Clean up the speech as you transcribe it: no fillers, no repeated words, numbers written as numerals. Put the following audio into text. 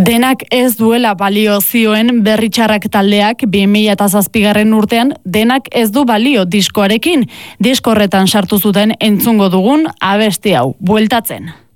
Denak ez duela balio zioen Berri Txarrak taldeak 2007 urtean denak ez du balio diskoarekin. Disko horretan sartu zuten entzungo dugun abesti hau, bueltatzen.